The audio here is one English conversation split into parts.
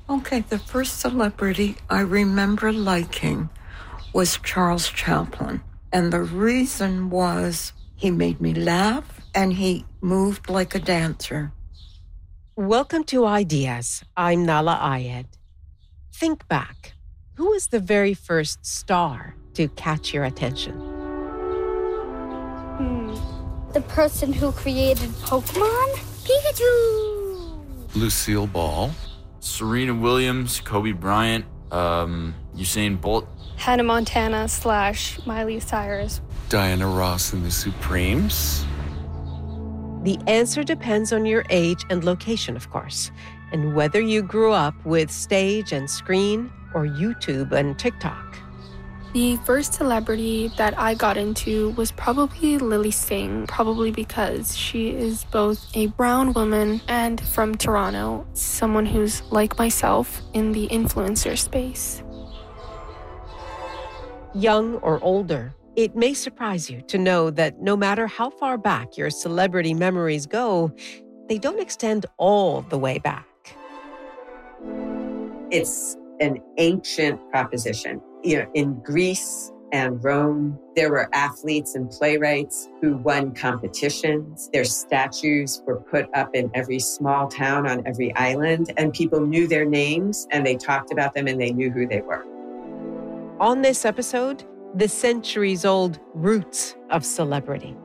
Okay, the first celebrity I remember liking was Charles Chaplin. And the reason was he made me laugh and he moved like a dancer. Welcome to Ideas. I'm Nala Ayed. Think back. Who was the very first star to catch your attention? The person who created Pokemon? Pikachu! Lucille Ball. Serena Williams, Kobe Bryant, Usain Bolt. Hannah Montana / Miley Cyrus. Diana Ross and the Supremes. The answer depends on your age and location, of course, and whether you grew up with stage and screen or YouTube and TikTok. The first celebrity that I got into was probably Lily Singh, probably because she is both a brown woman and from Toronto, someone who's like myself in the influencer space. Young or older, it may surprise you to know that no matter how far back your celebrity memories go, they don't extend all the way back. It's an ancient proposition. In Greece and Rome, there were athletes and playwrights who won competitions. Their statues were put up in every small town on every island, and people knew their names and they talked about them and they knew who they were. On this episode, the centuries-old roots of celebrity.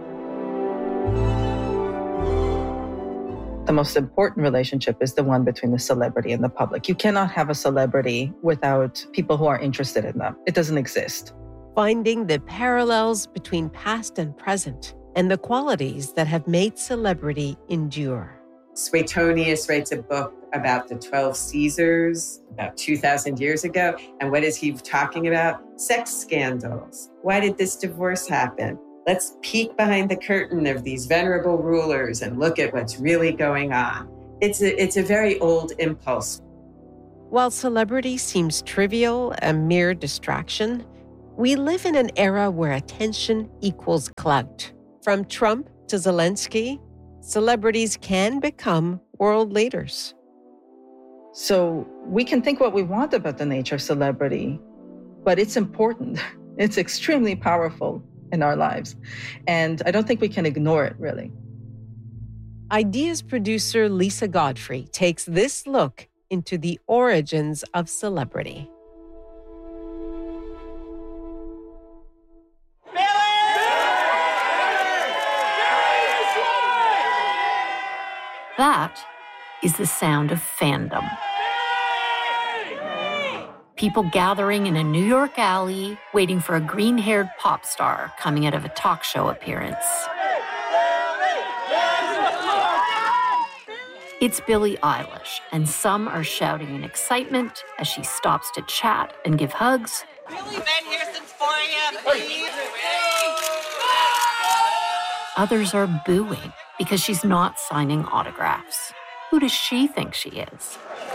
The most important relationship is the one between the celebrity and the public. You cannot have a celebrity without people who are interested in them. It doesn't exist. Finding the parallels between past and present and the qualities that have made celebrity endure. Suetonius writes a book about the 12 Caesars about 2,000 years ago. And what is he talking about? Sex scandals. Why did this divorce happen? Let's peek behind the curtain of these venerable rulers and look at what's really going on. It's a very old impulse. While celebrity seems trivial, a mere distraction, we live in an era where attention equals clout. From Trump to Zelensky, celebrities can become world leaders. So we can think what we want about the nature of celebrity, but it's important. It's extremely powerful in our lives. And I don't think we can ignore it, really. Ideas producer Lisa Godfrey takes this look into the origins of celebrity. That is the sound of fandom. People gathering in a New York alley, waiting for a green-haired pop star coming out of a talk show appearance. It's Billie Eilish, and some are shouting in excitement as she stops to chat and give hugs. Billie been here since 4 a.m., please. Others are booing because she's not signing autographs. Who does she think she is?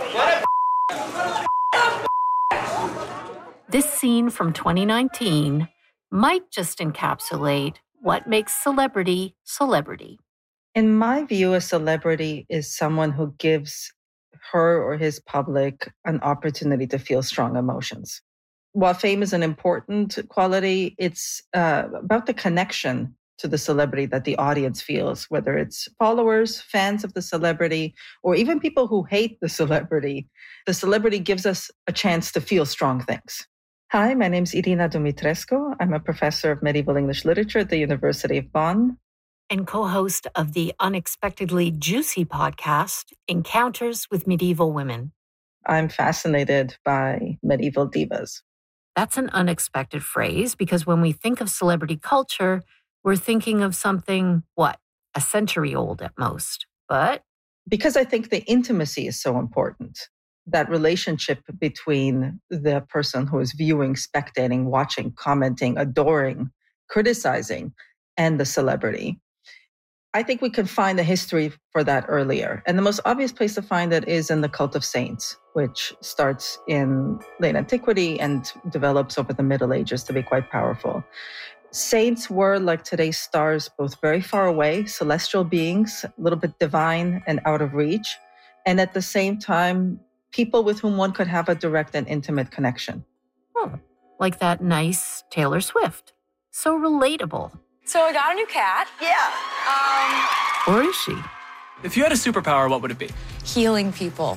This scene from 2019 might just encapsulate what makes celebrity celebrity. In my view, a celebrity is someone who gives her or his public an opportunity to feel strong emotions. While fame is an important quality, it's about the connection to the celebrity that the audience feels, whether it's followers, fans of the celebrity, or even people who hate the celebrity. The celebrity gives us a chance to feel strong things. Hi, my name is Irina Dumitrescu. I'm a professor of medieval English literature at the University of Bonn. And co-host of the unexpectedly juicy podcast, Encounters with Medieval Women. I'm fascinated by medieval divas. That's an unexpected phrase because when we think of celebrity culture, we're thinking of something, a century old at most. But because I think the intimacy is so important. That relationship between the person who is viewing, spectating, watching, commenting, adoring, criticizing, and the celebrity. I think we can find the history for that earlier. And the most obvious place to find it is in the cult of saints, which starts in late antiquity and develops over the Middle Ages to be quite powerful. Saints were, like today's stars, both very far away, celestial beings, a little bit divine and out of reach, and at the same time, people with whom one could have a direct and intimate connection. Oh, like that nice Taylor Swift. So relatable. So I got a new cat. Yeah. Or is she? If you had a superpower, what would it be? Healing people.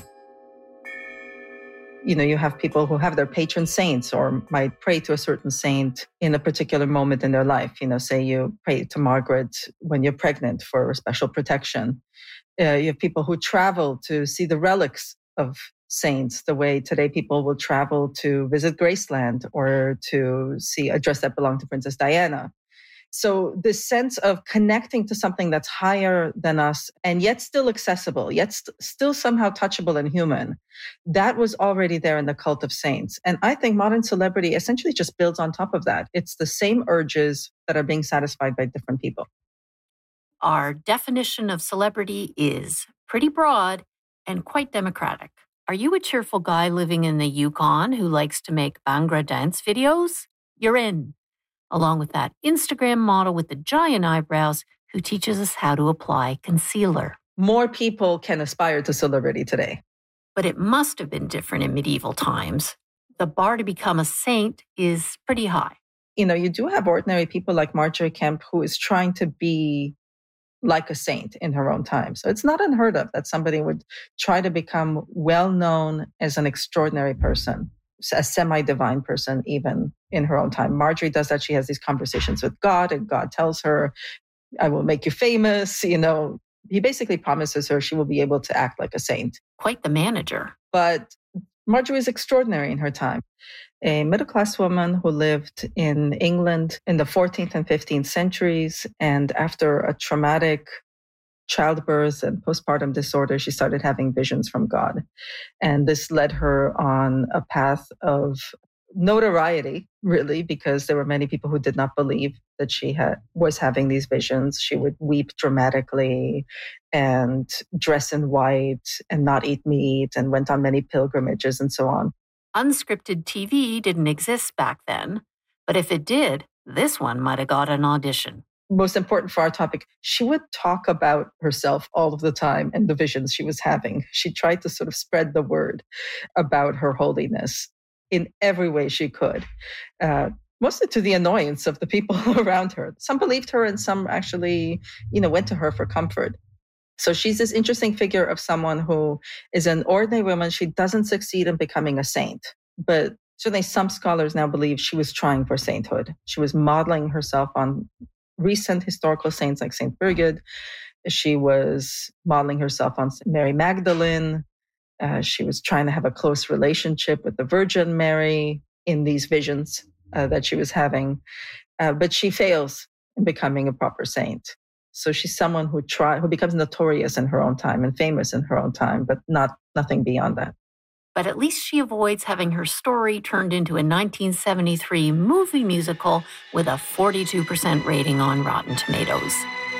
You have people who have their patron saints or might pray to a certain saint in a particular moment in their life. Say you pray to Margaret when you're pregnant for special protection. You have people who travel to see the relics of saints, the way today people will travel to visit Graceland or to see a dress that belonged to Princess Diana. So this sense of connecting to something that's higher than us and yet still accessible, yet still somehow touchable and human, that was already there in the cult of saints. And I think modern celebrity essentially just builds on top of that. It's the same urges that are being satisfied by different people. Our definition of celebrity is pretty broad and quite democratic. Are you a cheerful guy living in the Yukon who likes to make Bhangra dance videos? You're in. Along with that Instagram model with the giant eyebrows who teaches us how to apply concealer. More people can aspire to celebrity today. But it must have been different in medieval times. The bar to become a saint is pretty high. You do have ordinary people like Marjorie Kemp who is trying to be like a saint in her own time. So it's not unheard of that somebody would try to become well-known as an extraordinary person, a semi-divine person even in her own time. Marjorie does that. She has these conversations with God and God tells her, I will make you famous. He basically promises her she will be able to act like a saint. Quite the manager. But Marjorie is extraordinary in her time. A middle-class woman who lived in England in the 14th and 15th centuries. And after a traumatic childbirth and postpartum disorder, she started having visions from God. And this led her on a path of notoriety, really, because there were many people who did not believe that she was having these visions. She would weep dramatically and dress in white and not eat meat and went on many pilgrimages and so on. Unscripted TV didn't exist back then, but if it did, this one might have got an audition. Most important for our topic, she would talk about herself all of the time and the visions she was having. She tried to sort of spread the word about her holiness in every way she could, mostly to the annoyance of the people around her. Some believed her and some actually, went to her for comfort. So she's this interesting figure of someone who is an ordinary woman. She doesn't succeed in becoming a saint, but certainly some scholars now believe she was trying for sainthood. She was modeling herself on recent historical saints like Saint Birgit. She was modeling herself on Mary Magdalene. She was trying to have a close relationship with the Virgin Mary in these visions that she was having. But she fails in becoming a proper saint. So she's someone who becomes notorious in her own time and famous in her own time, but nothing beyond that. But at least she avoids having her story turned into a 1973 movie musical with a 42% rating on Rotten Tomatoes.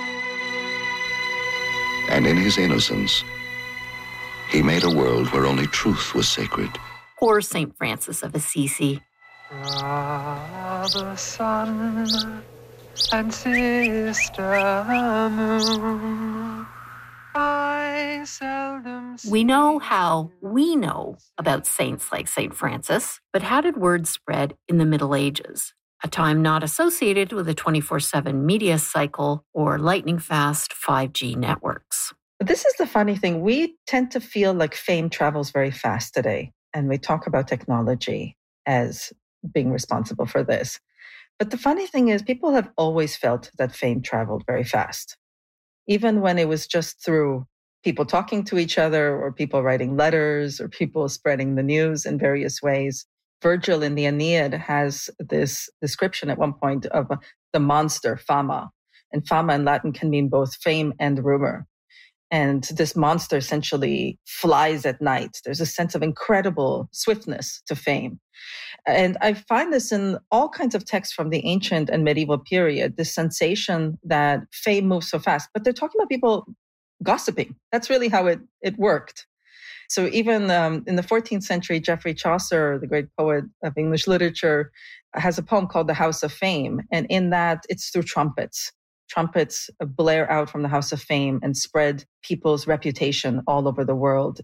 And in his innocence, he made a world where only truth was sacred. Poor St. Francis of Assisi. Brother sun and sister moon, I seldom We know how we know about saints like St. Francis, but how did word spread in the Middle Ages? A time not associated with a 24/7 media cycle or lightning-fast 5G networks. But this is the funny thing. We tend to feel like fame travels very fast today, and we talk about technology as being responsible for this. But the funny thing is, people have always felt that fame traveled very fast, even when it was just through people talking to each other or people writing letters or people spreading the news in various ways. Virgil in the Aeneid has this description at one point of the monster fama. And fama in Latin can mean both fame and rumor. And this monster essentially flies at night. There's a sense of incredible swiftness to fame. And I find this in all kinds of texts from the ancient and medieval period, this sensation that fame moves so fast. But they're talking about people gossiping. That's really how it worked. So even in the 14th century, Geoffrey Chaucer, the great poet of English literature, has a poem called The House of Fame. And in that, it's through trumpets. Trumpets blare out from the House of Fame and spread people's reputation all over the world.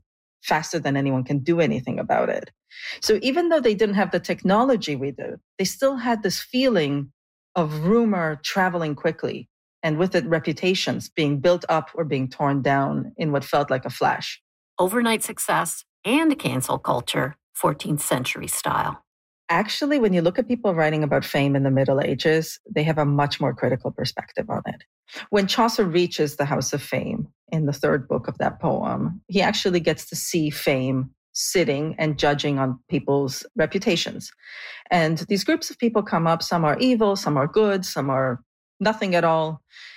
faster than anyone can do anything about it. So even though they didn't have the technology we do, they still had this feeling of rumor traveling quickly, and with it, reputations being built up or being torn down in what felt like a flash. Overnight success and cancel culture, 14th century style. Actually, when you look at people writing about fame in the Middle Ages, they have a much more critical perspective on it. When Chaucer reaches the House of Fame in the third book of that poem, he actually gets to see fame sitting and judging on people's reputations. And these groups of people come up, some are evil, some are good, some are nothing at all.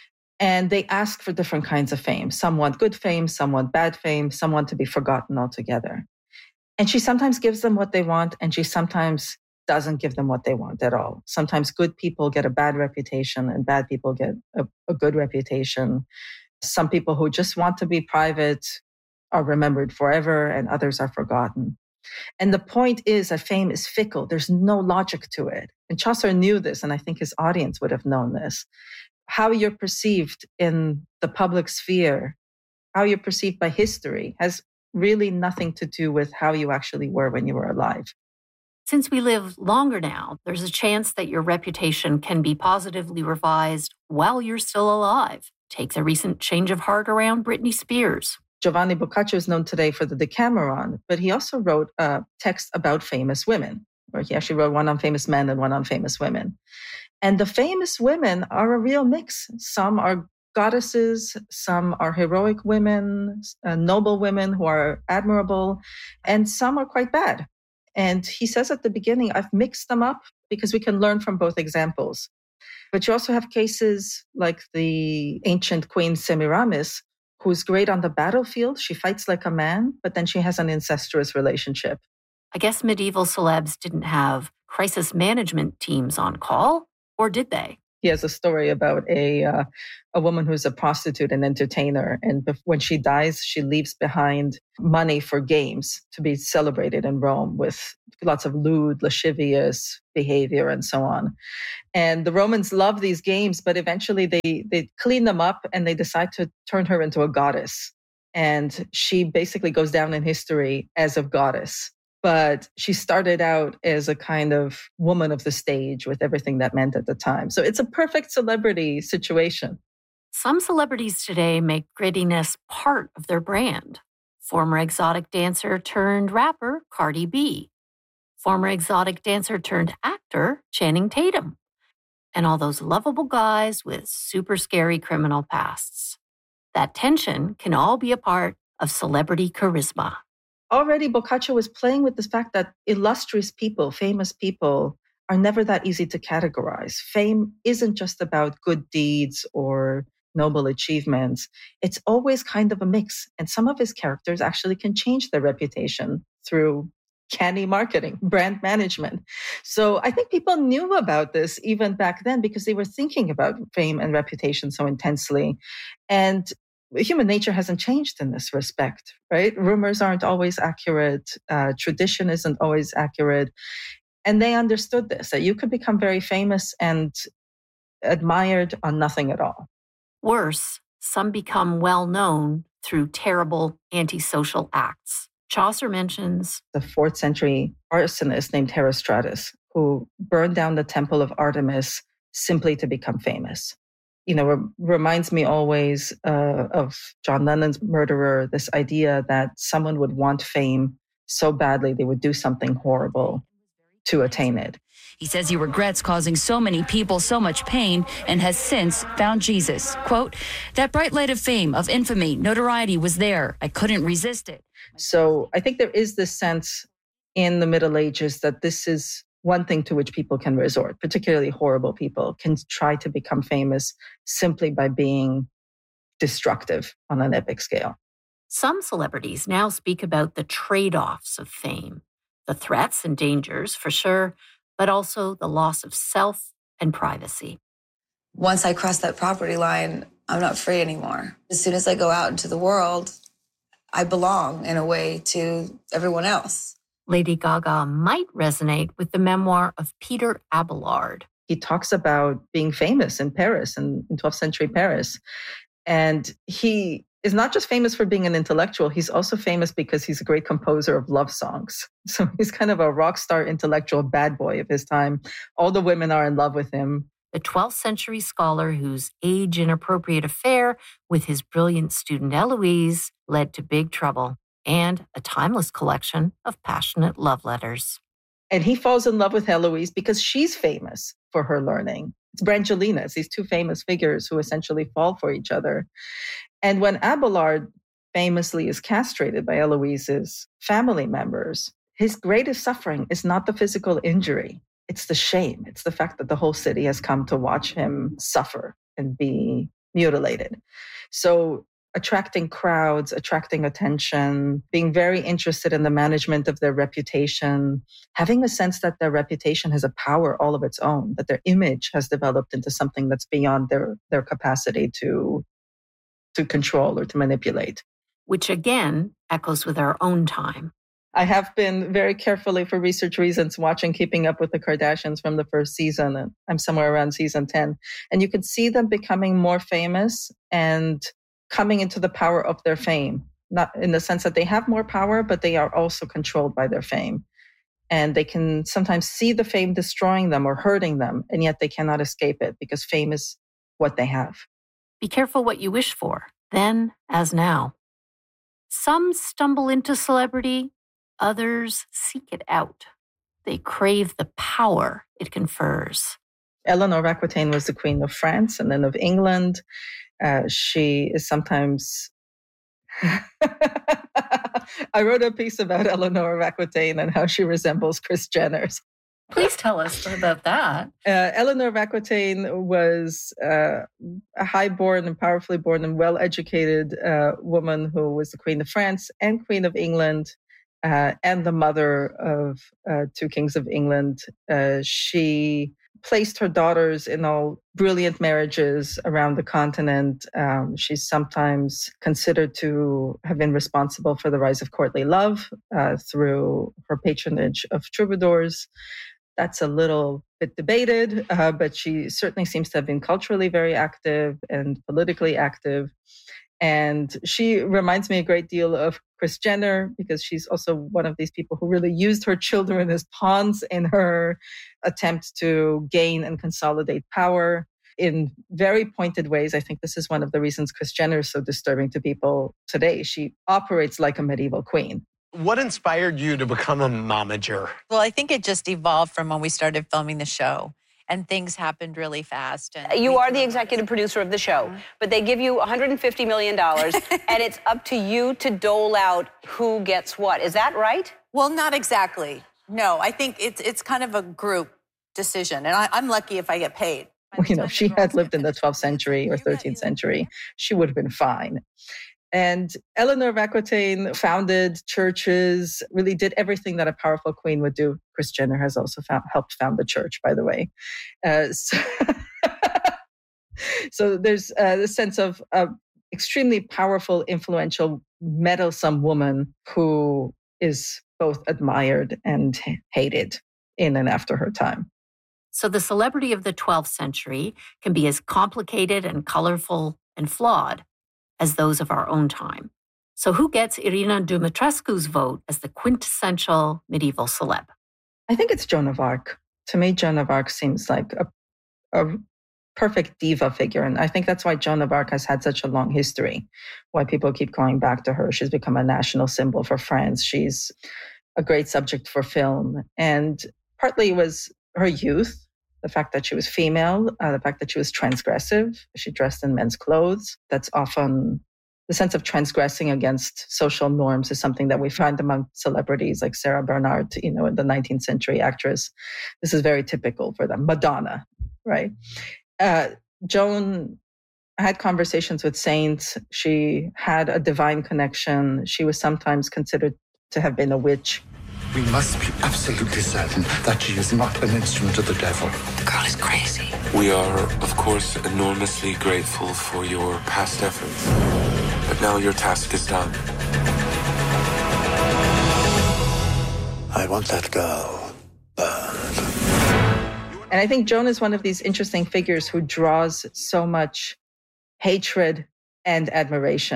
And they ask for different kinds of fame. Some want good fame, some want bad fame, some want to be forgotten altogether. And she sometimes gives them what they want, and she sometimes doesn't give them what they want at all. Sometimes good people get a bad reputation and bad people get a good reputation. Some people who just want to be private are remembered forever, and others are forgotten. And the point is that fame is fickle. There's no logic to it. And Chaucer knew this, and I think his audience would have known this. How you're perceived in the public sphere, how you're perceived by history, has really nothing to do with how you actually were when you were alive. Since we live longer now, there's a chance that your reputation can be positively revised while you're still alive. Take the recent change of heart around Britney Spears. Giovanni Boccaccio is known today for the Decameron, but he also wrote a text about famous women, or he actually wrote one on famous men and one on famous women. And the famous women are a real mix. Some are goddesses, some are heroic women, noble women who are admirable, and some are quite bad. And he says at the beginning, I've mixed them up because we can learn from both examples. But you also have cases like the ancient queen Semiramis, who's great on the battlefield. She fights like a man, but then she has an incestuous relationship. I guess medieval celebs didn't have crisis management teams on call, or did they? He has a story about a woman who's a prostitute and entertainer. And when she dies, she leaves behind money for games to be celebrated in Rome with lots of lewd, lascivious behavior and so on. And the Romans love these games, but eventually they clean them up and they decide to turn her into a goddess. And she basically goes down in history as a goddess. But she started out as a kind of woman of the stage with everything that meant at the time. So it's a perfect celebrity situation. Some celebrities today make grittiness part of their brand. Former exotic dancer turned rapper Cardi B. Former exotic dancer turned actor Channing Tatum. And all those lovable guys with super scary criminal pasts. That tension can all be a part of celebrity charisma. Already, Boccaccio was playing with the fact that illustrious people, famous people, are never that easy to categorize. Fame isn't just about good deeds or noble achievements. It's always kind of a mix. And some of his characters actually can change their reputation through canny marketing, brand management. So I think people knew about this even back then because they were thinking about fame and reputation so intensely. And human nature hasn't changed in this respect, right? Rumors aren't always accurate. Tradition isn't always accurate. And they understood this, that you could become very famous and admired on nothing at all. Worse, some become well known through terrible antisocial acts. Chaucer mentions the 4th century arsonist named Herostratus, who burned down the temple of Artemis simply to become famous. Reminds me always of John Lennon's Murderer, this idea that someone would want fame so badly they would do something horrible to attain it. He says he regrets causing so many people so much pain and has since found Jesus. Quote, that bright light of fame, of infamy, notoriety was there. I couldn't resist it. So I think there is this sense in the Middle Ages that this is one thing to which people can resort, particularly horrible people, can try to become famous simply by being destructive on an epic scale. Some celebrities now speak about the trade-offs of fame, the threats and dangers for sure, but also the loss of self and privacy. Once I cross that property line, I'm not free anymore. As soon as I go out into the world, I belong in a way to everyone else. Lady Gaga might resonate with the memoir of Peter Abelard. He talks about being famous in Paris, in 12th century Paris. And he is not just famous for being an intellectual, he's also famous because he's a great composer of love songs. So he's kind of a rock star intellectual bad boy of his time. All the women are in love with him. The 12th century scholar whose age-inappropriate affair with his brilliant student Eloise led to big trouble and a timeless collection of passionate love letters. And he falls in love with Eloise because she's famous for her learning. It's Brangelina. It's these two famous figures who essentially fall for each other. And when Abelard famously is castrated by Eloise's family members, his greatest suffering is not the physical injury. It's the shame. It's the fact that the whole city has come to watch him suffer and be mutilated. So attracting crowds, attracting attention, being very interested in the management of their reputation, having a sense that their reputation has a power all of its own, that their image has developed into something that's beyond their capacity to control or to manipulate. Which again echoes with our own time. I have been very carefully, for research reasons, watching Keeping Up with the Kardashians from the first season. And I'm somewhere around season 10. And you can see them becoming more famous and coming into the power of their fame. Not in the sense that they have more power, but they are also controlled by their fame. And they can sometimes see the fame destroying them or hurting them, and yet they cannot escape it because fame is what they have. Be careful what you wish for, then as now. Some stumble into celebrity, others seek it out. They crave the power it confers. Eleanor of Aquitaine was the Queen of France and then of England. She is sometimes... I wrote a piece about Eleanor of Aquitaine and how she resembles Kris Jenner. Please tell us about that. Eleanor of Aquitaine was a high-born and powerfully born and well-educated woman who was the Queen of France and Queen of England and the mother of two kings of England. She placed her daughters in all brilliant marriages around the continent. She's sometimes considered to have been responsible for the rise of courtly love through her patronage of troubadours. That's a little bit debated, but she certainly seems to have been culturally very active and politically active. And she reminds me a great deal of Kris Jenner because she's also one of these people who really used her children as pawns in her attempt to gain and consolidate power in very pointed ways. I think this is one of the reasons Kris Jenner is so disturbing to people today. She operates like a medieval queen. What inspired you to become a momager? Well, I think it just evolved from when we started filming the show. And things happened really fast. And you are the executive producer of the show, but they give you $150 million, and it's up to you to dole out who gets what. Is that right? Well, not exactly. No, I think it's kind of a group decision, and I'm lucky if I get paid. You know, if she had lived in the 12th century or 13th century, she would have been fine. And Eleanor of Aquitaine founded churches, really did everything that a powerful queen would do. Kris Jenner has also helped found the church, by the way. So there's the sense of extremely powerful, influential, meddlesome woman who is both admired and hated in and after her time. So the celebrity of the 12th century can be as complicated and colorful and flawed as those of our own time. So who gets Irina Dumitrescu's vote as the quintessential medieval celeb? I think it's Joan of Arc. To me, Joan of Arc seems like a perfect diva figure. And I think that's why Joan of Arc has had such a long history, why people keep going back to her. She's become a national symbol for France. She's a great subject for film. And partly it was her youth, the fact that she was female, the fact that she was transgressive. She dressed in men's clothes. That's often the sense of transgressing against social norms is something that we find among celebrities like Sarah Bernhardt, you know, the 19th century actress. This is very typical for them. Madonna, right? Joan had conversations with saints. She had a divine connection. She was sometimes considered to have been a witch. We must be absolutely certain that she is not an instrument of the devil. The girl is crazy. We are, of course, enormously grateful for your past efforts. But now your task is done. I want that girl burned. And I think Joan is one of these interesting figures who draws so much hatred and admiration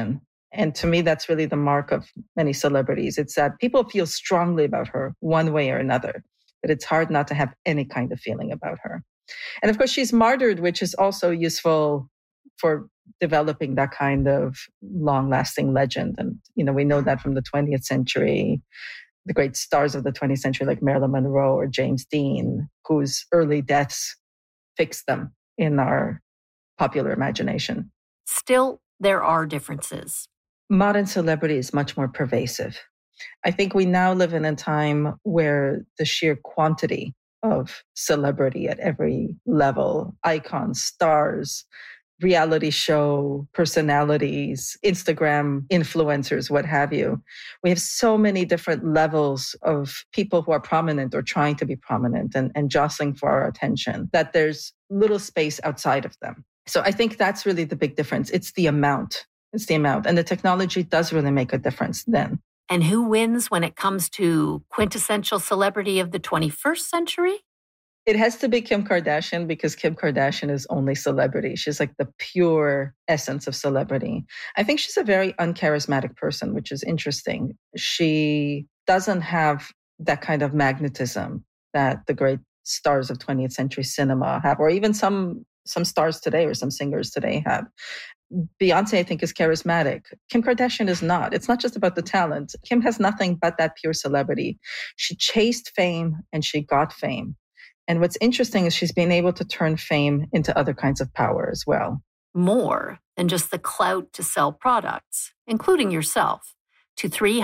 And to me, that's really the mark of many celebrities. It's that people feel strongly about her one way or another, that it's hard not to have any kind of feeling about her. And of course, she's martyred, which is also useful for developing that kind of long-lasting legend. And, we know that from the 20th century, the great stars of the 20th century like Marilyn Monroe or James Dean, whose early deaths fixed them in our popular imagination. Still, there are differences. Modern celebrity is much more pervasive. I think we now live in a time where the sheer quantity of celebrity at every level, icons, stars, reality show personalities, Instagram influencers, what have you. We have so many different levels of people who are prominent or trying to be prominent and jostling for our attention, that there's little space outside of them. So I think that's really the big difference. It's the amount. It's the amount. And the technology does really make a difference then. And who wins when it comes to quintessential celebrity of the 21st century? It has to be Kim Kardashian, because Kim Kardashian is only celebrity. She's like the pure essence of celebrity. I think she's a very uncharismatic person, which is interesting. She doesn't have that kind of magnetism that the great stars of 20th century cinema have, or even some stars today or some singers today have. Beyonce, I think, is charismatic. Kim Kardashian is not. It's not just about the talent. Kim has nothing but that pure celebrity. She chased fame and she got fame. And what's interesting is she's been able to turn fame into other kinds of power as well. More than just the clout to sell products, including yourself, to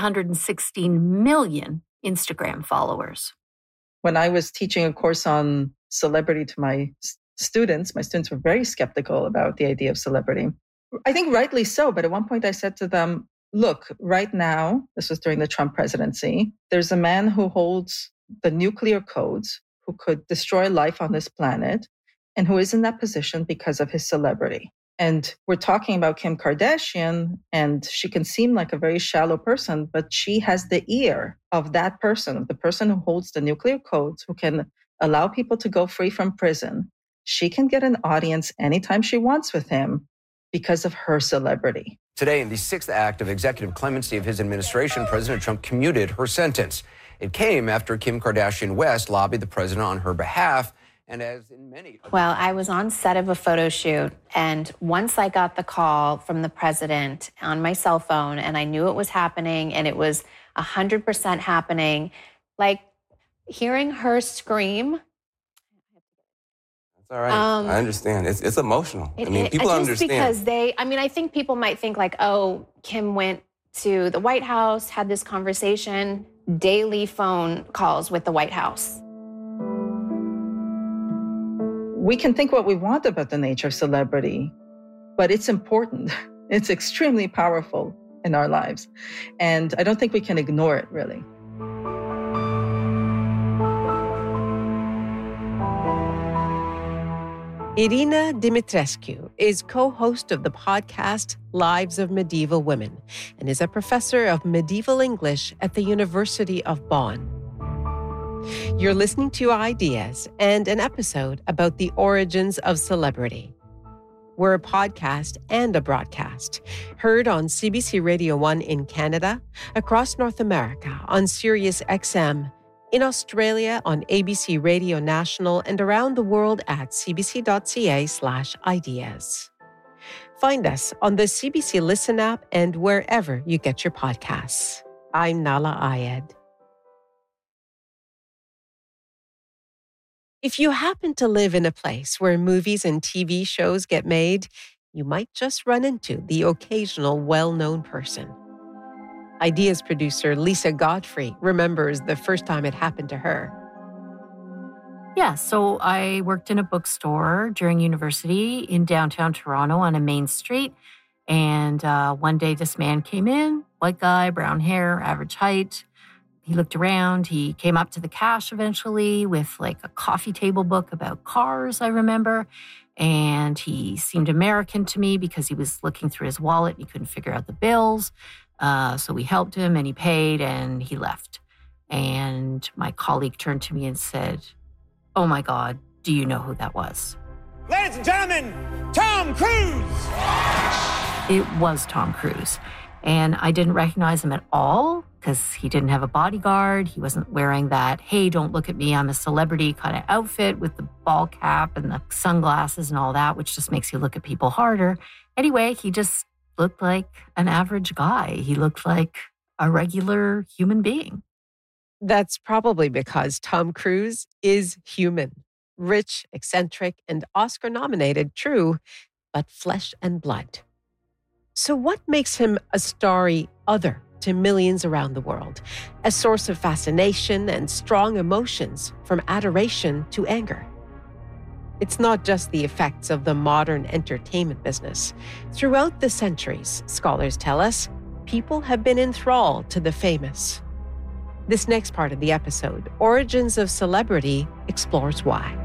316 million Instagram followers. When I was teaching a course on celebrity to my students were very skeptical about the idea of celebrity. I think rightly so, but at one point I said to them, look, right now, this was during the Trump presidency, there's a man who holds the nuclear codes, who could destroy life on this planet, and who is in that position because of his celebrity. And we're talking about Kim Kardashian, and she can seem like a very shallow person, but she has the ear of that person, of the person who holds the nuclear codes, who can allow people to go free from prison. She can get an audience anytime she wants with him because of her celebrity. Today, in the sixth act of executive clemency of his administration, President Trump commuted her sentence. It came after Kim Kardashian West lobbied the president on her behalf. And as in many... Well, I was on set of a photo shoot, and once I got the call from the president on my cell phone, and I knew it was happening, and it was 100% happening, like hearing her scream... It's all right. I understand. It's emotional. People understand. Because I think people might think like, oh, Kim went to the White House, had this conversation, daily phone calls with the White House. We can think what we want about the nature of celebrity, but it's important. It's extremely powerful in our lives. And I don't think we can ignore it, really. Irina Dimitrescu is co-host of the podcast Lives of Medieval Women and is a professor of medieval English at the University of Bonn. You're listening to Ideas and an episode about the origins of celebrity. We're a podcast and a broadcast, heard on CBC Radio 1 in Canada, across North America on Sirius XM, in Australia on ABC Radio National, and around the world at cbc.ca/ideas. Find us on the CBC Listen app and wherever you get your podcasts. I'm Nahlah Ayed. If you happen to live in a place where movies and TV shows get made, you might just run into the occasional well-known person. Ideas producer Lisa Godfrey remembers the first time it happened to her. Yeah, so I worked in a bookstore during university in downtown Toronto on a main street. And one day this man came in, white guy, brown hair, average height. He looked around. He came up to the cash eventually with like a coffee table book about cars, I remember. And he seemed American to me because he was looking through his wallet. He couldn't figure out the bills. So we helped him and he paid and he left. And my colleague turned to me and said, "Oh my God, do you know who that was?" Ladies and gentlemen, Tom Cruise! It was Tom Cruise. And I didn't recognize him at all because he didn't have a bodyguard. He wasn't wearing that, hey, don't look at me, I'm a celebrity kind of outfit with the ball cap and the sunglasses and all that, which just makes you look at people harder. Anyway, he just looked like an average guy. He looked like a regular human being. That's probably because Tom Cruise is human, rich, eccentric, and Oscar-nominated, true, but flesh and blood. So what makes him a starry other to millions around the world, a source of fascination and strong emotions from adoration to anger? It's not just the effects of the modern entertainment business. Throughout the centuries, scholars tell us, people have been enthralled to the famous. This next part of the episode, Origins of Celebrity, explores why.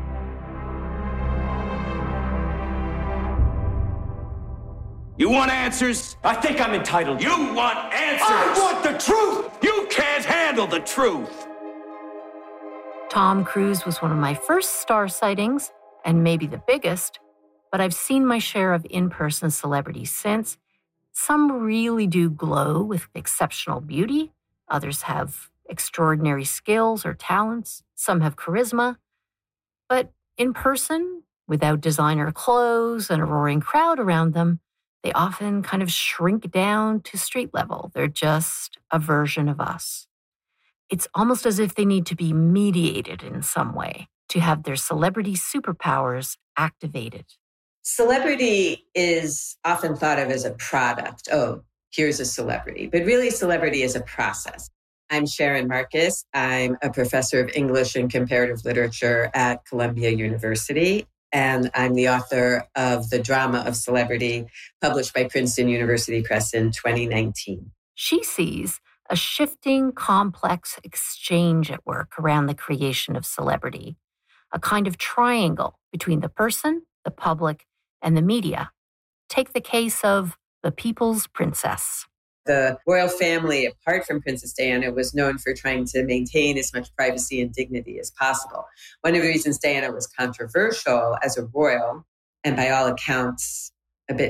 You want answers? I think I'm entitled. You want answers? I want the truth! You can't handle the truth! Tom Cruise was one of my first star sightings, and maybe the biggest, but I've seen my share of in-person celebrities since. Some really do glow with exceptional beauty. Others have extraordinary skills or talents. Some have charisma. But in person, without designer clothes and a roaring crowd around them, they often kind of shrink down to street level. They're just a version of us. It's almost as if they need to be mediated in some way to have their celebrity superpowers activated. Celebrity is often thought of as a product. Oh, here's a celebrity. But really, celebrity is a process. I'm Sharon Marcus. I'm a professor of English and comparative literature at Columbia University. And I'm the author of The Drama of Celebrity, published by Princeton University Press in 2019. She sees a shifting, complex exchange at work around the creation of celebrity, a kind of triangle between the person, the public, and the media. Take the case of the People's Princess. The royal family, apart from Princess Diana, was known for trying to maintain as much privacy and dignity as possible. One of the reasons Diana was controversial as a royal, and by all accounts